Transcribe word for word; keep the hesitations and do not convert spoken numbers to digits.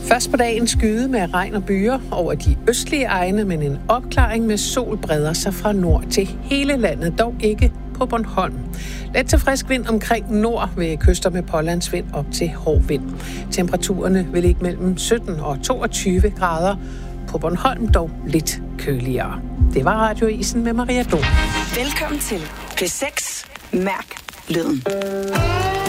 Først på dagen skyde med regn og byer over de østlige egne, men en opklaring med sol breder sig fra nord til hele landet, dog ikke på Bornholm. Let til frisk vind omkring nord ved kyster med pålandsvind op til hård vind. Temperaturerne vil ligge mellem sytten og toogtyve grader. På Bornholm dog lidt køligere. Det var Radioisen med Maria Dom. Velkommen til P seks. Mærk lyden.